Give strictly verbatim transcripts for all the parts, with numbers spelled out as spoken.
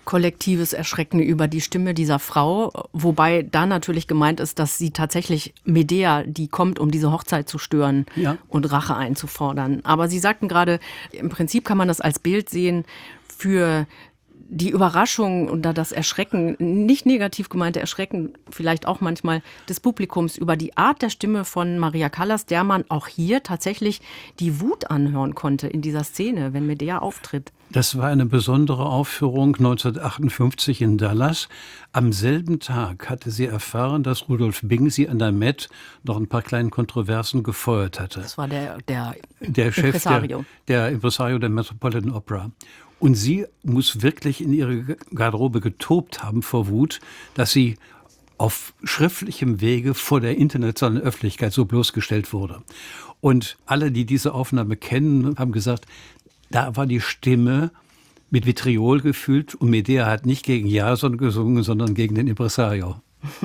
kollektives Erschrecken über die Stimme dieser Frau, wobei da natürlich gemeint ist, dass sie tatsächlich Medea, die kommt, um diese Hochzeit zu stören, ja, und Rache einzufordern. Aber Sie sagten gerade, im Prinzip kann man das als Bild sehen für die Überraschung und das Erschrecken, nicht negativ gemeinte Erschrecken, vielleicht auch manchmal des Publikums über die Art der Stimme von Maria Callas, der man auch hier tatsächlich die Wut anhören konnte in dieser Szene, wenn Medea auftritt. Das war eine besondere Aufführung neunzehnhundertachtundfünfzig in Dallas. Am selben Tag hatte sie erfahren, dass Rudolf Bing sie an der Met noch ein paar kleinen Kontroversen gefeuert hatte. Das war der, der, der Chef Impresario. Der, der Impresario der Metropolitan Opera. Und sie muss wirklich in ihre Garderobe getobt haben vor Wut, dass sie auf schriftlichem Wege vor der internationalen Öffentlichkeit so bloßgestellt wurde. Und alle, die diese Aufnahme kennen, haben gesagt, da war die Stimme mit Vitriol gefüllt und Medea hat nicht gegen Jason gesungen, sondern gegen den Impresario.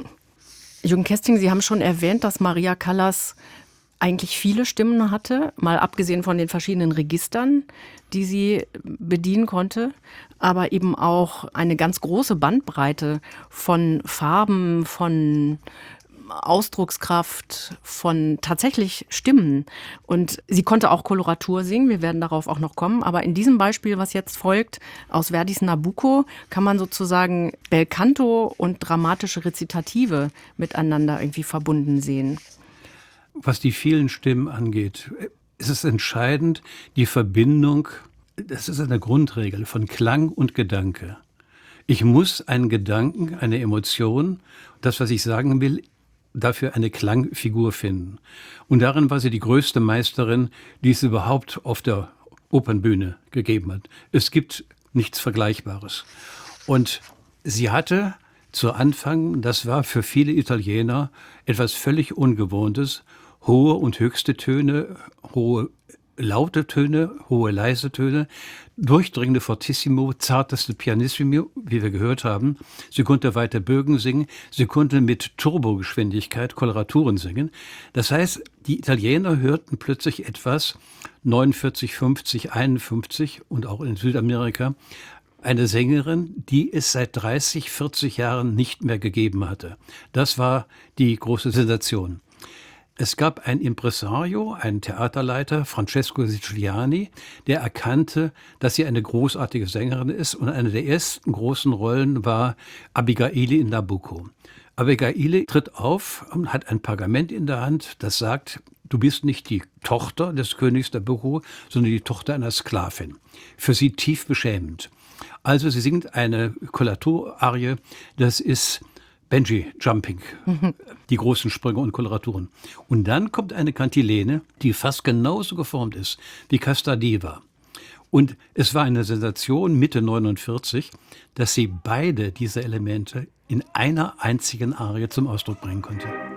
Jürgen Kesting, Sie haben schon erwähnt, dass Maria Callas eigentlich viele Stimmen hatte, mal abgesehen von den verschiedenen Registern, die sie bedienen konnte, aber eben auch eine ganz große Bandbreite von Farben, von Ausdruckskraft, von tatsächlich Stimmen. Und sie konnte auch Koloratur singen, wir werden darauf auch noch kommen, aber in diesem Beispiel, was jetzt folgt, aus Verdis Nabucco, kann man sozusagen Belcanto und dramatische Rezitative miteinander irgendwie verbunden sehen. Was die vielen Stimmen angeht, ist es entscheidend, die Verbindung, das ist eine Grundregel von Klang und Gedanke. Ich muss einen Gedanken, eine Emotion, das, was ich sagen will, dafür eine Klangfigur finden. Und darin war sie die größte Meisterin, die es überhaupt auf der Opernbühne gegeben hat. Es gibt nichts Vergleichbares. Und sie hatte zu Anfang, das war für viele Italiener etwas völlig Ungewohntes, hohe und höchste Töne, hohe laute Töne, hohe leise Töne, durchdringende Fortissimo, zarteste Pianissimo, wie wir gehört haben. Sie konnte weiter Bögen singen, sie konnte mit Turbogeschwindigkeit Koloraturen singen. Das heißt, die Italiener hörten plötzlich etwas, neunundvierzig, fünfzig, einundfünfzig und auch in Südamerika, eine Sängerin, die es seit dreißig, vierzig Jahren nicht mehr gegeben hatte. Das war die große Sensation. Es gab einen Impresario, einen Theaterleiter, Francesco Siciliani, der erkannte, dass sie eine großartige Sängerin ist. Und eine der ersten großen Rollen war Abigaili in Nabucco. Abigaili tritt auf und hat ein Pergament in der Hand, das sagt, du bist nicht die Tochter des Königs Nabucco, sondern die Tochter einer Sklavin. Für sie tief beschämend. Also sie singt eine Coloratur-Arie, das ist Benji Jumping, die großen Sprünge und Koloraturen. Und dann kommt eine Kantilene, die fast genauso geformt ist wie Casta Diva. Und es war eine Sensation Mitte neunundvierzig, dass sie beide diese Elemente in einer einzigen Arie zum Ausdruck bringen konnte.